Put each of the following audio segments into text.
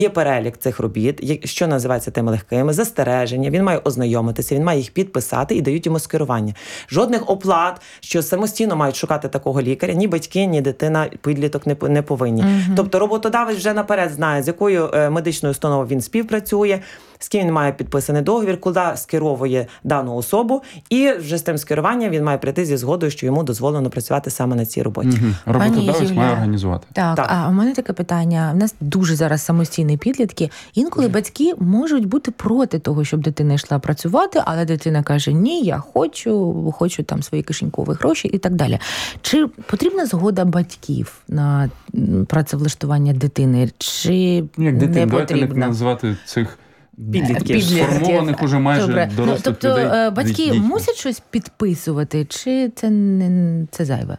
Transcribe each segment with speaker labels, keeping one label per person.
Speaker 1: Є перелік цих робіт, що називається тими легкими, застереження, він має ознайомитися, він має їх підписати і дають йому скерування. Жодних оплат, що самостійно мають шукати такого лікаря, ні батьки, ні дитина, підліток не повинні. Тобто роботодавець вже наперед знає, з якою медичною установою він співпрацює, з ким він має підписаний договір, куди скеровує дану особу, і вже з тим скеруванням він має прийти зі згодою, що йому дозволено працювати саме на цій роботі.
Speaker 2: Роботодавець має організувати.
Speaker 3: Так, а у мене таке питання. У нас дуже зараз самостійні підлітки. Інколи батьки можуть бути проти того, щоб дитина йшла працювати, але дитина каже, ні, я хочу там свої кишенькові гроші і так далі. Чи потрібна згода батьків на працевлаштування дитини? Чи
Speaker 2: як
Speaker 3: не
Speaker 2: дитин, давайте
Speaker 3: потрібна?
Speaker 2: Назвати цих
Speaker 1: Підлітків.
Speaker 2: Сформованих уже майже дорослих
Speaker 3: тобто,
Speaker 2: людей.
Speaker 3: Тобто батьки мусять щось підписувати, чи це зайве?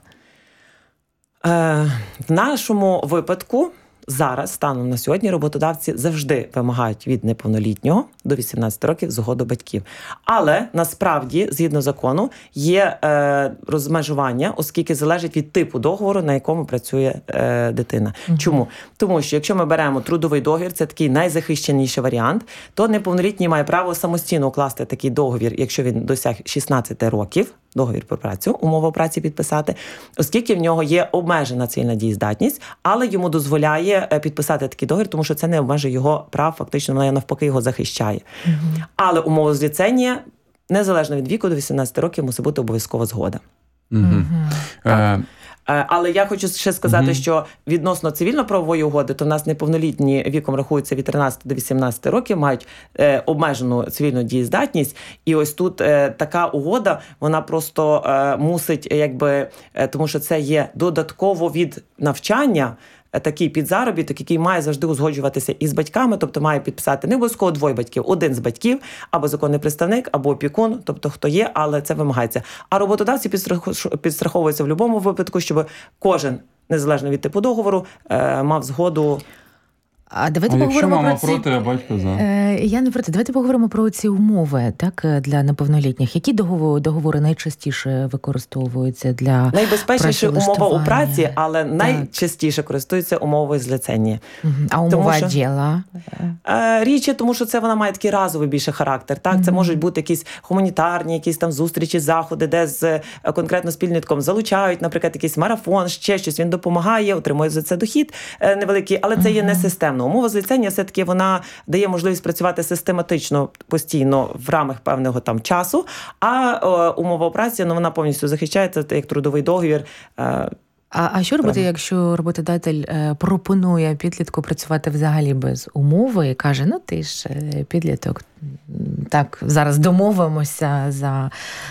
Speaker 1: В нашому випадку зараз, станом на сьогодні, роботодавці завжди вимагають від неповнолітнього до 18 років згоду батьків. Але, насправді, згідно закону, є розмежування, оскільки залежить від типу договору, на якому працює дитина. Чому? Тому що, якщо ми беремо трудовий договір, це такий найзахищеніший варіант, то неповнолітній має право самостійно укласти такий договір, якщо він досяг 16 років, договір про працю, умову праці підписати, оскільки в нього є обмежена цивільна дієздатність, але йому дозволяє підписати такий договір, тому що це не обмежує його прав, фактично, вона навпаки його захищає. Але умова зліцення, незалежно від віку, до 18 років мусить бути обов'язкова згода. Але я хочу ще сказати, що відносно цивільно-правової угоди, то в нас неповнолітні віком рахуються від 13 до 18 років, мають обмежену цивільну дієздатність. І ось тут така угода, вона просто мусить, тому що це є додатково від навчання, такий підзаробіток, який має завжди узгоджуватися із батьками, тобто має підписати не обов'язково двоє батьків, один з батьків, або законний представник, або опікун, тобто хто є, але це вимагається. А роботодавці підстраховуються в будь-якому випадку, щоб кожен, незалежно від типу договору, мав згоду.
Speaker 3: А давайте поговоримо
Speaker 2: якщо мама
Speaker 3: про
Speaker 2: проти, а батько за?
Speaker 3: Я не проти. Давайте поговоримо про ці умови, так, для неповнолітніх. Які договори найчастіше використовуються для
Speaker 1: найбезпечніша умова у праці, але найчастіше користуються умовою зліцення.
Speaker 3: А умова діла?
Speaker 1: Річі, тому що це вона має такий разовий більше характер. Так, це можуть бути якісь гуманітарні, якісь там зустрічі, заходи, де з конкретно спільником залучають, наприклад, якийсь марафон, ще щось. Він допомагає, отримує за це дохід невеликий, але це є не системно. Умова зліцення все-таки вона дає можливість працювати систематично, постійно в рамах певного там часу, а умова праці, вона повністю захищається, як трудовий договір.
Speaker 3: А що робити, якщо роботодатель пропонує підлітку працювати взагалі без умови і каже, ти ж підліток, так, зараз домовимося за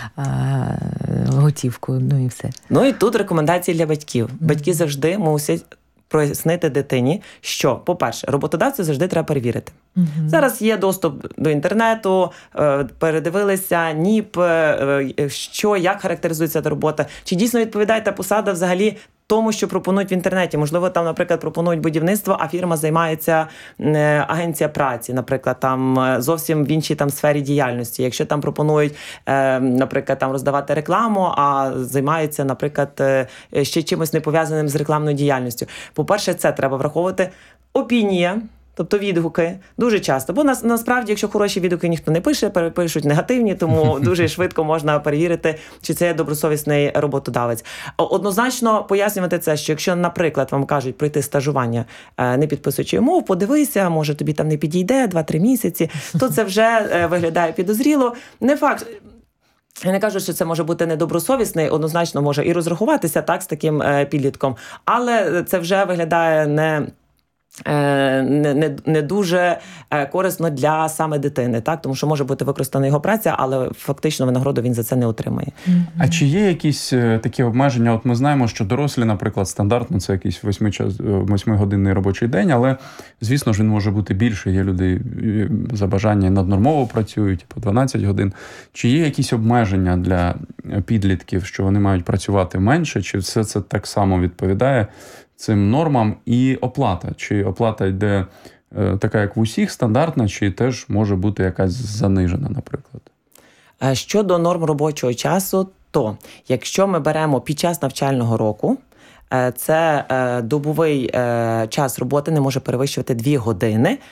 Speaker 3: готівку, і все.
Speaker 1: І тут рекомендації для батьків. Батьки завжди мусять прояснити дитині, що, по-перше, роботодавця завжди треба перевірити. Зараз є доступ до інтернету, передивилися НІП, як характеризується та робота, чи дійсно відповідає та посада взагалі тому, що пропонують в інтернеті. Можливо, там, наприклад, пропонують будівництво, а фірма займається агенція праці, наприклад, там зовсім в іншій там сфері діяльності. Якщо там пропонують, наприклад, там роздавати рекламу, а займаються, наприклад, ще чимось не пов'язаним з рекламною діяльністю. По-перше, це треба враховувати. Опінія, тобто відгуки, дуже часто. Бо насправді, якщо хороші відгуки ніхто не пише, пишуть негативні, тому дуже швидко можна перевірити, чи це добросовісний роботодавець. Однозначно пояснювати це, що якщо, наприклад, вам кажуть пройти стажування, не підписуючи умов, подивися, може тобі там не підійде 2-3 місяці, то це вже виглядає підозріло. Не факт. Я не кажу, що це може бути недобросовісний, однозначно може і розрахуватися так з таким підлітком, але це вже виглядає не дуже корисно для саме дитини, так? Тому що може бути використана його праця, але фактично винагороду він за це не отримає.
Speaker 2: А чи є якісь такі обмеження? От ми знаємо, що дорослі, наприклад, стандартно це якийсь 8-годинний робочий день, але, звісно ж, він може бути більше. Є люди за бажання наднормово працюють, по 12 годин. Чи є якісь обмеження для підлітків, що вони мають працювати менше? Чи все це так само відповідає цим нормам? І оплата? Чи оплата йде така, як в усіх, стандартна, чи теж може бути якась занижена, наприклад?
Speaker 1: Щодо норм робочого часу, то якщо ми беремо під час навчального року, це добовий час роботи не може перевищувати 2 години